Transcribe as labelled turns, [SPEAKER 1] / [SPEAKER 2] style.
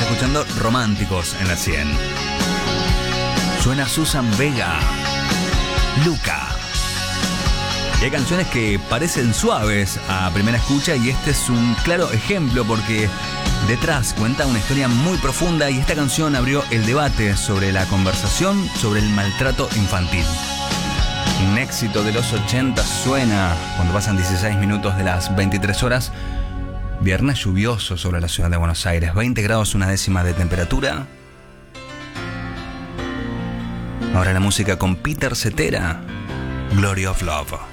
[SPEAKER 1] escuchando Románticos en la 100. Suena Susan Vega, Luca. Y hay canciones que parecen suaves a primera escucha y este es un claro ejemplo porque detrás cuenta una historia muy profunda y esta canción abrió el debate sobre la conversación sobre el maltrato infantil. Un éxito de los 80 suena cuando pasan 16 minutos de las 23 horas. Viernes lluvioso sobre la ciudad de Buenos Aires, 20 grados una décima de temperatura. Ahora la música con Peter Cetera, Glory of Love.